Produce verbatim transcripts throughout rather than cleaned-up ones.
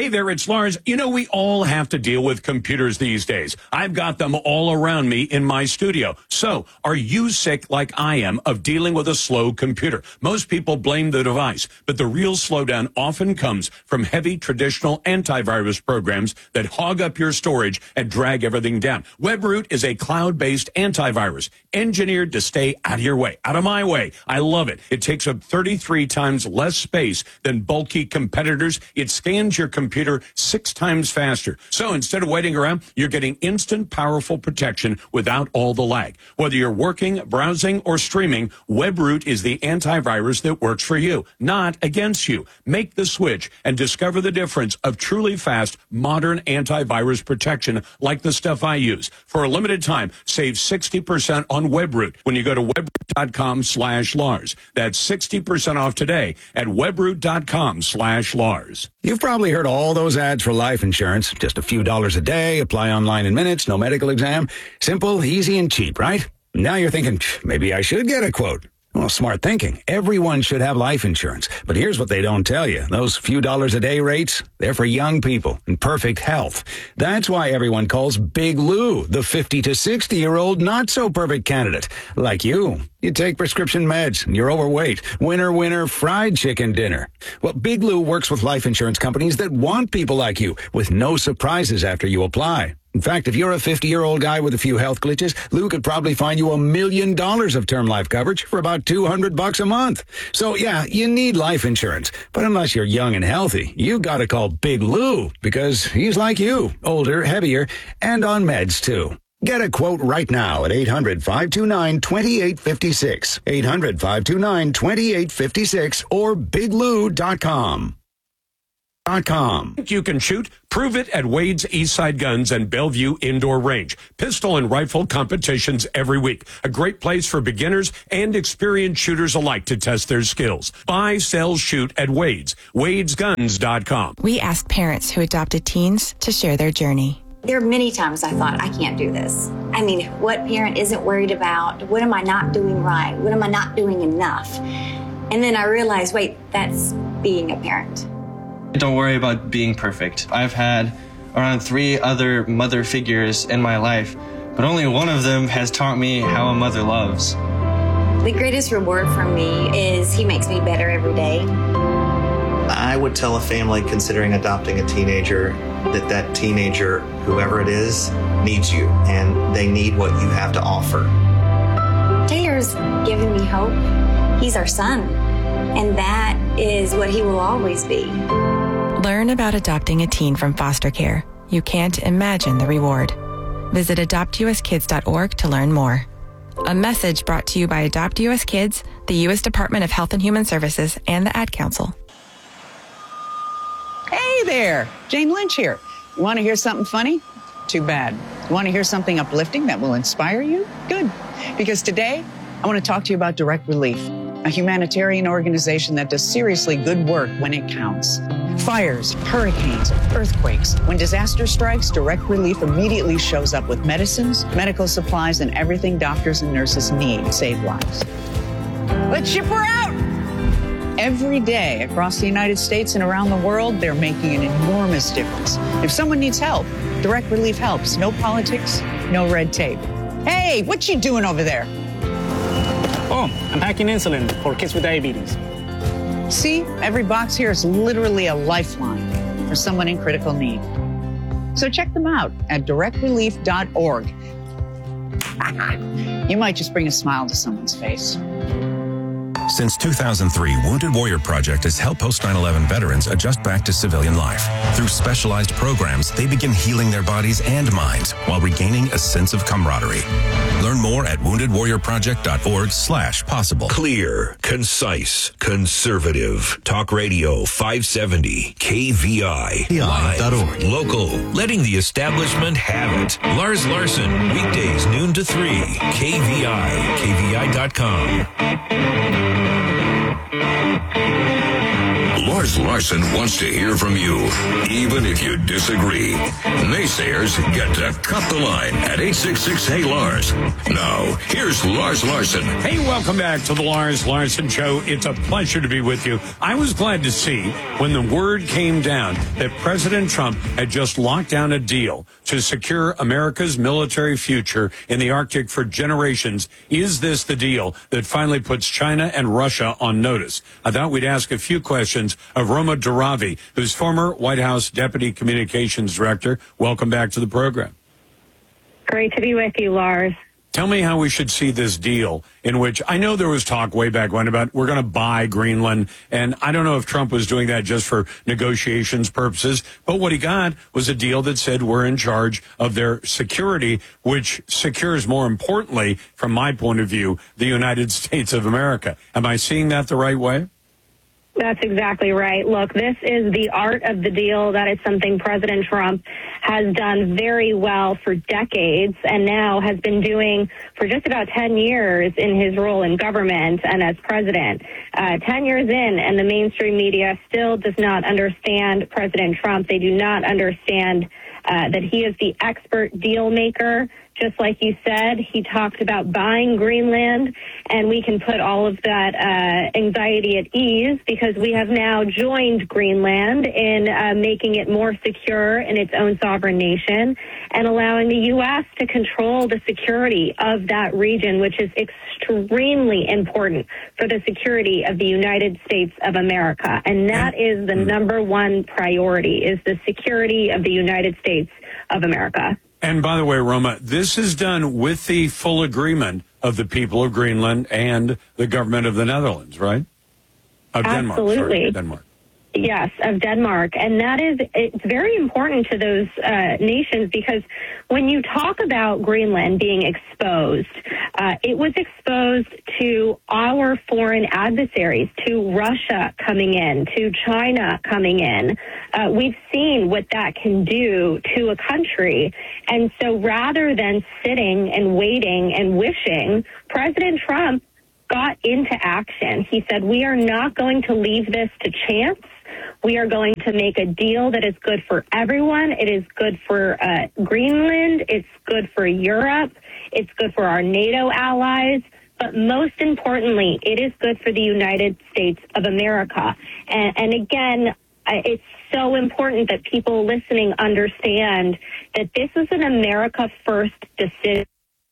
Hey there, it's Lars. You know, we all have to deal with computers these days. I've got them all around me in my studio. So, are you sick like I am of dealing with a slow computer? Most people blame the device, but the real slowdown often comes from heavy traditional antivirus programs that hog up your storage and drag everything down. WebRoot is a cloud-based antivirus engineered to stay out of your way, out of my way. I love it. It takes up thirty-three times less space than bulky competitors. It scans your computer six times faster. So instead of waiting around, you're getting instant, powerful protection without all the lag. Whether you're working, browsing, or streaming, WebRoot is the antivirus that works for you, not against you. Make the switch and discover the difference of truly fast, modern antivirus protection like the stuff I use. For a limited time, save sixty percent on WebRoot when you go to webroot.com slash Lars. That's sixty percent off today at webroot.com slash Lars. You've probably heard all those ads for life insurance. Just a few dollars a day, apply online in minutes, no medical exam. Simple, easy, and cheap, right? Now you're thinking, maybe I should get a quote. Well, smart thinking. Everyone should have life insurance. But here's what they don't tell you. Those few dollars a day rates, they're for young people in perfect health. That's why everyone calls Big Lou the fifty to sixty-year-old not-so-perfect candidate. Like you. You take prescription meds, and you're overweight. Winner, winner, fried chicken dinner. Well, Big Lou works with life insurance companies that want people like you, with no surprises after you apply. In fact, if you're a fifty-year-old guy with a few health glitches, Lou could probably find you a million dollars of term life coverage for about two hundred bucks a month. So yeah, you need life insurance. But unless you're young and healthy, you gotta call Big Lou, because he's like you, older, heavier, and on meds too. Get a quote right now at eight hundred, five two nine, two eight five six, eight hundred, five two nine, two eight five six, or big lou dot com. Com. You can shoot? Prove it at Wade's Eastside Guns and Bellevue Indoor Range. Pistol and rifle competitions every week. A great place for beginners and experienced shooters alike to test their skills. Buy, sell, shoot at Wade's. Wades Guns dot com. We asked parents who adopted teens to share their journey. There are many times I thought, I can't do this. I mean, what parent isn't worried about? What am I not doing right? What am I not doing enough? And then I realized, wait, that's being a parent. Don't worry about being perfect. I've had around three other mother figures in my life, but only one of them has taught me how a mother loves. The greatest reward for me is he makes me better every day. I would tell a family considering adopting a teenager that that teenager, whoever it is, needs you, and they need what you have to offer. Taylor's given me hope. He's our son, and that is what he will always be. Learn about adopting a teen from foster care. You can't imagine the reward. Visit adopt u s kids dot org to learn more. A message brought to you by Adopt U S Kids, the U S Department of Health and Human Services, and the Ad Council. Hey there, Jane Lynch here. You want to hear something funny? Too bad. You want to hear something uplifting that will inspire you? Good. Because today, I want to talk to you about Direct Relief, a humanitarian organization that does seriously good work when it counts. Fires, hurricanes, earthquakes. When disaster strikes, Direct Relief immediately shows up with medicines, medical supplies, and everything doctors and nurses need to save lives. Let's ship her out! Every day across the United States and around the world, they're making an enormous difference. If someone needs help, Direct Relief helps. No politics, no red tape. Hey, what you doing over there? Oh, I'm packing insulin for kids with diabetes. See, every box here is literally a lifeline for someone in critical need. So check them out at direct relief dot org. You might just bring a smile to someone's face. Since two thousand three, Wounded Warrior Project has helped post nine eleven veterans adjust back to civilian life. Through specialized programs, they begin healing their bodies and minds while regaining a sense of camaraderie. Learn more at wounded warrior project dot org slash possible. Clear, concise, conservative. Talk Radio five seventy, K V I. Live, local, letting the establishment have it. Lars Larson, weekdays noon to three. K V I, K V I dot com. Lars Larson wants to hear from you, even if you disagree. Naysayers get to cut the line at eight six six, hey Lars. Now, here's Lars Larson. Hey, welcome back to the Lars Larson Show. It's a pleasure to be with you. I was glad to see when the word came down that President Trump had just locked down a deal to secure America's military future in the Arctic for generations. Is this the deal that finally puts China and Russia on notice? I thought we'd ask a few questions of Roma Duravi, who's former White House Deputy Communications Director. Welcome back to the program. Great to be with you, Lars. Tell me how we should see this deal in which I know there was talk way back when about we're going to buy Greenland. And I don't know if Trump was doing that just for negotiations purposes. But what he got was a deal that said we're in charge of their security, which secures, more importantly, from my point of view, the United States of America. Am I seeing that the right way? That's exactly right. Look, this is the art of the deal. That is something President Trump has done very well for decades and now has been doing for just about ten years in his role in government and as president. Uh, ten years in, and the mainstream media still does not understand President Trump. They do not understand uh, that he is the expert deal maker. Just like you said, he talked about buying Greenland, and we can put all of that uh, anxiety at ease because we have now joined Greenland in uh, making it more secure in its own sovereign nation and allowing the U S to control the security of that region, which is extremely important for the security of the United States of America. And that is the number one priority, is the security of the United States of America. And by the way, Roma, this is done with the full agreement of the people of Greenland and the government of the Netherlands, right? Of Denmark. Absolutely. Sorry, Denmark. Yes, of Denmark. And that is, it's very important to those uh, nations because when you talk about Greenland being exposed, uh, it was exposed to our foreign adversaries, to Russia coming in, to China coming in. Uh, we've seen what that can do to a country. And so rather than sitting and waiting and wishing, President Trump got into action. He said, we are not going to leave this to chance. We are going to make a deal that is good for everyone. It is good for uh, Greenland. It's good for Europe. It's good for our NATO allies. But most importantly, it is good for the United States of America. And, and again, it's so important that people listening understand that this is an America First decision.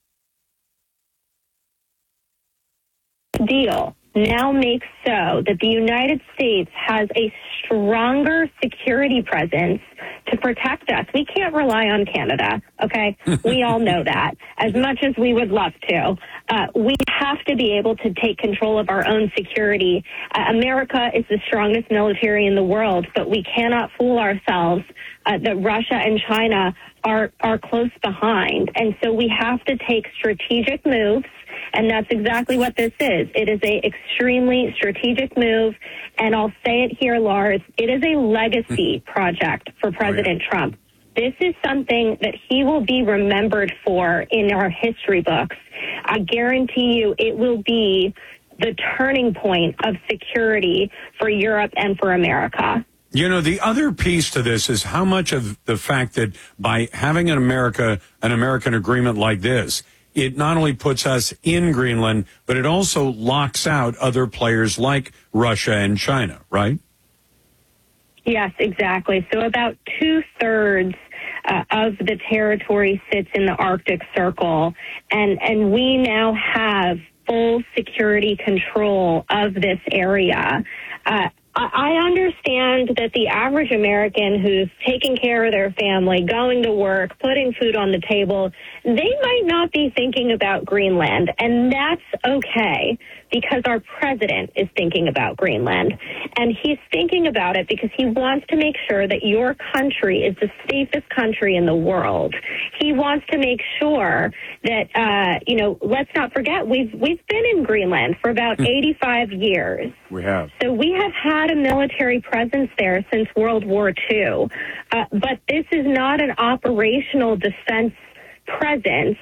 Deal now makes so that the United States has a stronger security presence to protect us. We can't rely on Canada, okay? We all know that, as much as we would love to. Uh, we have to be able to take control of our own security. Uh, America is the strongest military in the world, but we cannot fool ourselves uh, that Russia and China are, are close behind. And so we have to take strategic moves. And that's exactly what this is. It is a extremely strategic move. And I'll say it here, Lars, it is a legacy project for President Trump. This is something that he will be remembered for in our history books. I guarantee you it will be the turning point of security for Europe and for America. You know, the other piece to this is how much of the fact that by having an America, an American agreement like this, it not only puts us in Greenland, but it also locks out other players like Russia and China, right? Yes, exactly. So about two-thirds uh, of the territory sits in the Arctic Circle, and, and we now have full security control of this area. Uh, I understand that the average American who's taking care of their family, going to work, putting food on the table, they might not be thinking about Greenland, and that's okay because our president is thinking about Greenland, and he's thinking about it because he wants to make sure that your country is the safest country in the world. He wants to make sure that, uh, you know, let's not forget, we've, we've been in Greenland for about eighty-five years. We have. So we have had a military presence there since World War Two. Uh, but this is not an operational defense presence.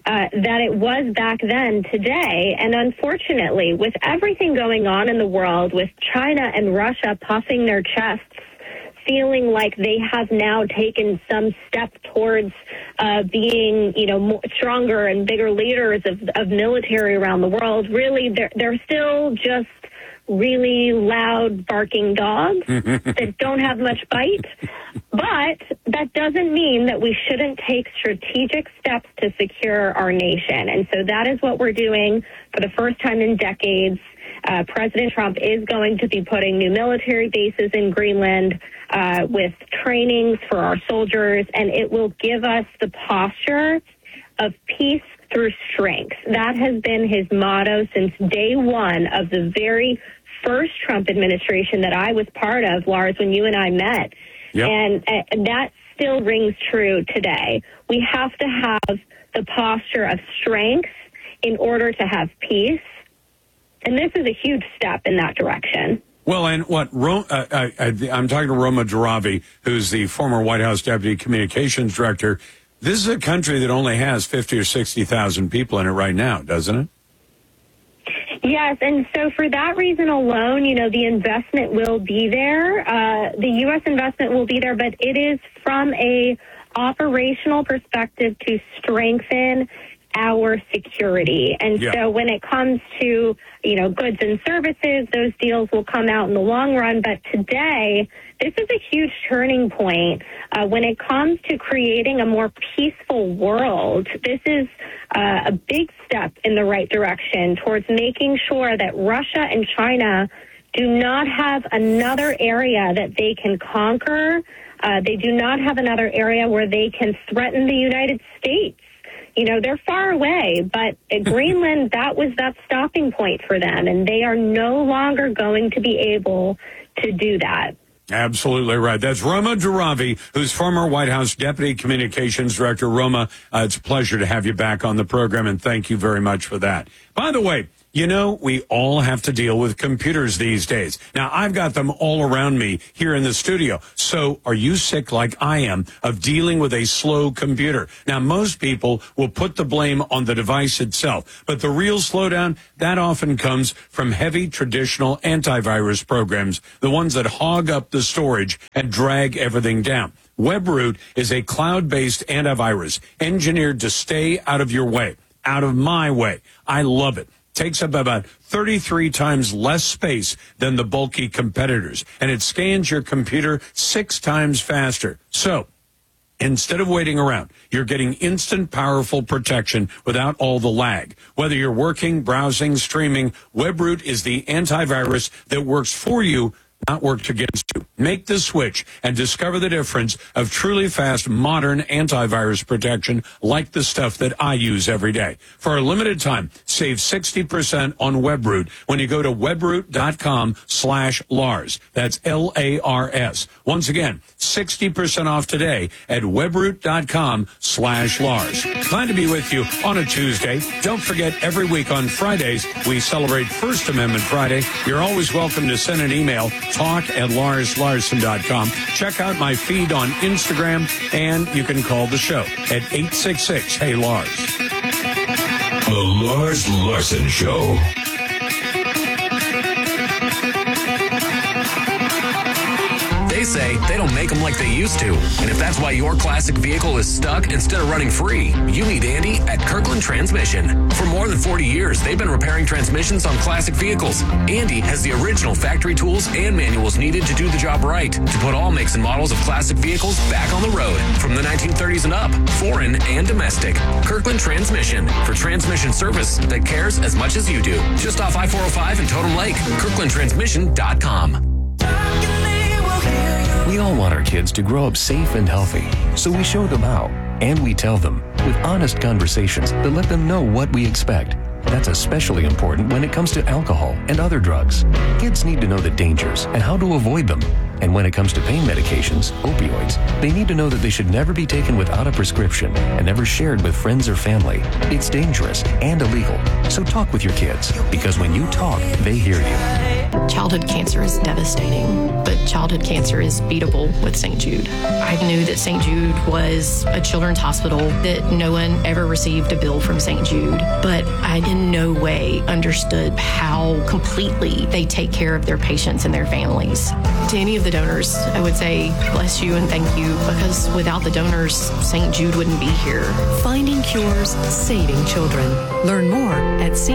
uh, that it was back then today. And unfortunately, with everything going on in the world, with China and Russia puffing their chests, feeling like they have now taken some step towards uh, being, you know, more, stronger and bigger leaders of, of military around the world, really, they're, they're still just really loud barking dogs that don't have much bite. But that doesn't mean that we shouldn't take strategic steps to secure our nation. And so that is what we're doing for the first time in decades. Uh, President Trump is going to be putting new military bases in Greenland uh, with trainings for our soldiers, and it will give us the posture of peace through strength. That has been his motto since day one of the very first Trump administration that I was part of, Lars, when you and I met. Yep. And, and that still rings true today. We have to have the posture of strength in order to have peace. And this is a huge step in that direction. Well, and what Ro- uh, I, I, I'm talking to Roma Duravi, who's the former White House Deputy Communications Director. This is a country that only has fifty or sixty thousand people in it right now, doesn't it? Yes, and so for that reason alone, you know, the investment will be there. Uh, the U S investment will be there, but it is from a operational perspective to strengthen our security. And yeah. so when it comes to, you know, goods and services, those deals will come out in the long run. But today, this is a huge turning point uh, when it comes to creating a more peaceful world. This is uh, a big step in the right direction towards making sure that Russia and China do not have another area that they can conquer. Uh, they do not have another area where they can threaten the United States. You know, they're far away, but Greenland, that was that stopping point for them, and they are no longer going to be able to do that. Absolutely right. That's Roma Duravi, who's former White House Deputy Communications Director. Roma, uh, it's a pleasure to have you back on the program, and thank you very much for that. By the way, you know, we all have to deal with computers these days. Now, I've got them all around me here in the studio. So are you sick like I am of dealing with a slow computer? Now, most people will put the blame on the device itself, but the real slowdown, that often comes from heavy traditional antivirus programs, the ones that hog up the storage and drag everything down. WebRoot is a cloud-based antivirus engineered to stay out of your way, out of my way. I love it. Takes up about thirty-three times less space than the bulky competitors, and it scans your computer six times faster. So, instead of waiting around, you're getting instant, powerful protection without all the lag. Whether you're working, browsing, streaming, WebRoot is the antivirus that works for you, not worked against you. Make the switch and discover the difference of truly fast, modern antivirus protection like the stuff that I use every day. For a limited time, save sixty percent on WebRoot when you go to webroot.com slash Lars. That's L A R S. Once again, sixty percent off today at webroot.com slash Lars. Glad to be with you on a Tuesday. Don't forget, every week on Fridays, we celebrate First Amendment Friday. You're always welcome to send an email, talk at lars larson dot com. Check out my feed on Instagram, and you can call the show at eight six six, hey Lars. The Lars Larson Show. They say they don't make them like they used to. And if that's why your classic vehicle is stuck instead of running free, you need Andy at Kirkland Transmission. For more than forty years, they've been repairing transmissions on classic vehicles. Andy has the original factory tools and manuals needed to do the job right, to put all makes and models of classic vehicles back on the road, from the nineteen thirties and up, foreign and domestic. Kirkland Transmission, for transmission service that cares as much as you do. Just off I four oh five in Totem Lake, kirkland transmission dot com. We all want our kids to grow up safe and healthy, so we show them how, and we tell them with honest conversations that let them know what we expect. That's especially important when it comes to alcohol and other drugs. Kids need to know the dangers and how to avoid them. And when it comes to pain medications, opioids, they need to know that they should never be taken without a prescription and never shared with friends or family. It's dangerous and illegal. So talk with your kids, because when you talk, they hear you. Childhood cancer is devastating, but childhood cancer is beatable with Saint Jude. I knew that Saint Jude was a children's hospital, that no one ever received a bill from Saint Jude, but I in no way understood how completely they take care of their patients and their families. To any of the donors, I would say bless you and thank you, because without the donors, Saint Jude wouldn't be here. Finding cures, saving children. Learn more at